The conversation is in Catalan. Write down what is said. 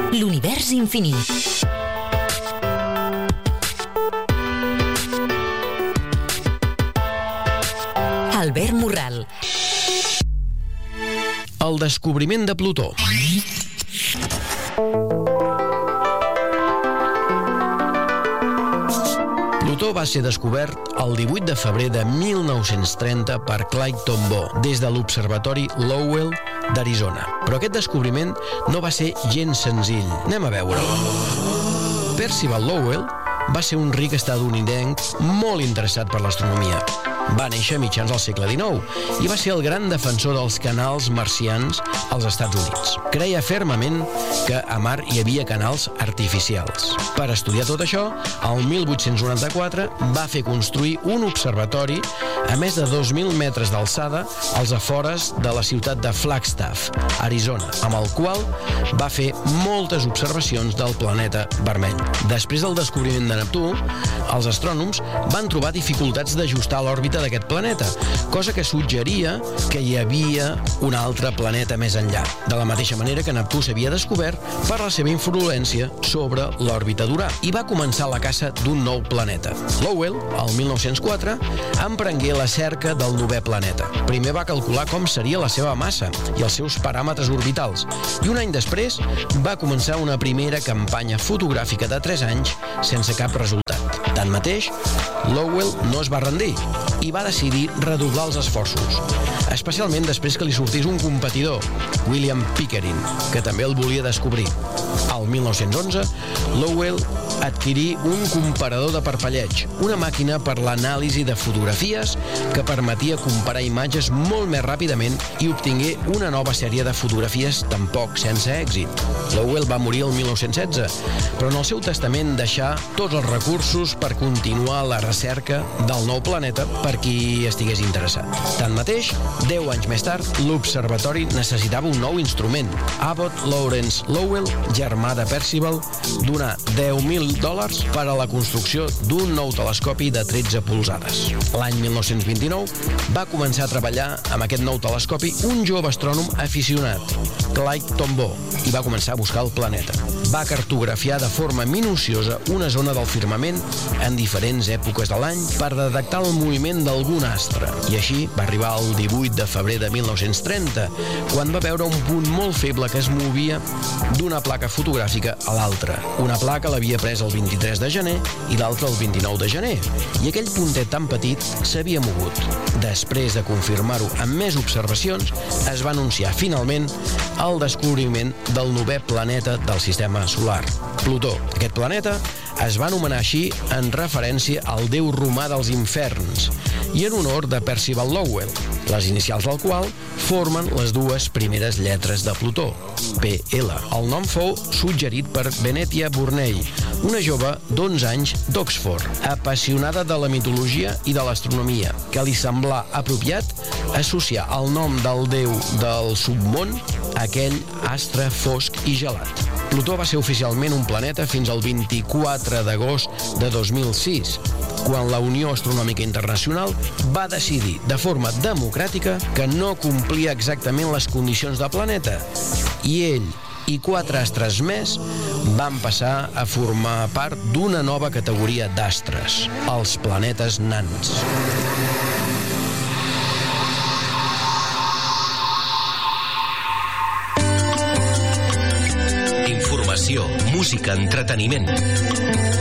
L'univers infinit. Albert Morral. El descobriment de Plutó. Plutó va ser descobert el 18 de febrer de 1930 per Clyde Tombaugh des de l'Observatori Lowell d'Arizona. Però aquest descobriment no va ser gens senzill. Anem a veure-ho. Percival Lowell va ser un ric estatunidenc molt interessat per l'astronomia. Va néixer a mitjans del segle XIX i va ser el gran defensor dels canals marcians als Estats Units. Creia fermament que a Mart hi havia canals artificials. Per estudiar tot això, el 1894 va fer construir un observatori a més de 2.000 metres d'alçada als afores de la ciutat de Flagstaff, Arizona, amb el qual va fer moltes observacions del planeta vermell. Després del descobriment de Neptú, els astrònoms van trobar dificultats d'ajustar l'òrbita d'aquest planeta, cosa que suggeria que hi havia un altre planeta més enllà. De la mateixa manera que Neptú s'havia descobert per la seva influència sobre l'òrbita d'Urà i va començar la caça d'un nou planeta. Lowell, el 1904, emprengué la cerca del novè planeta. Primer va calcular com seria la seva massa i els seus paràmetres orbitals i un any després va començar una primera campanya fotogràfica de 3 anys sense cap resultat. Tanmateix, Lowell no es va rendir i va decidir redoblar els esforços, especialment després que li sortís un competidor, William Pickering, que també el volia descobrir. Al 1911, Lowell adquirí un comparador de parpelleig, una màquina per l'anàlisi de fotografies que permetia comparar imatges molt més ràpidament i obtingué una nova sèrie de fotografies tampoc sense èxit. Lowell va morir el 1916, però en el seu testament deixà tots els recursos per continuar la recerca del nou planeta per qui estigués interessat. Tanmateix, 10 anys més tard, l'observatori necessitava un nou instrument. Abbott Lawrence Lowell, germà de Percival, donà $10.000 per a la construcció d'un nou telescopi de 13 polzades. L'any 1929 va començar a treballar amb aquest nou telescopi un jove astrònom aficionat, Clyde Tombaugh, i va començar a buscar el planeta. Va cartografiar de forma minuciosa una zona del firmament en diferents èpoques de l'any per detectar el moviment d'algun astre. I així va arribar el 18 de febrer de 1930, quan va veure un punt molt feble que es movia d'una placa fotogràfica a l'altra. Una placa l'havia pres el 23 de gener i l'altra el 29 de gener, i aquell puntet tan petit s'havia mogut. Després de confirmar-ho amb més observacions, es va anunciar finalment el descobriment del novè planeta del sistema solar, Plutó. Aquest planeta es va anomenar així en referència al déu romà dels inferns i en honor de Percival Lowell, les inicials del qual formen les dues primeres lletres de Plutó, PL. El nom fou suggerit per Venetia Burney, una jove d'11 anys d'Oxford, apassionada de la mitologia i de l'astronomia, que li semblà apropiat associar el nom del déu del submón a aquell astre fosc i gelat. Plutó va ser oficialment un planeta fins al 24 d'agost de 2006, quan la Unió Astronòmica Internacional va decidir de forma democràtica que no complia exactament les condicions de planeta, i ell i 4 astres més van passar a formar part d'una nova categoria d'astres, els planetes nans. Informació, música, entreteniment.